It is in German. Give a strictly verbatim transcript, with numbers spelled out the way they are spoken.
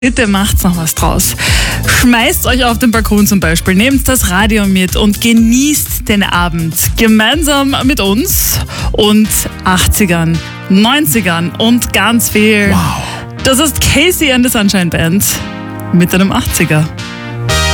Bitte macht's noch was draus. Schmeißt euch auf den Balkon zum Beispiel, nehmt das Radio mit und genießt den Abend gemeinsam mit uns und achtzigern, neunzigern und ganz viel. Wow. Das ist Casey and the Sunshine Band mit einem achtziger.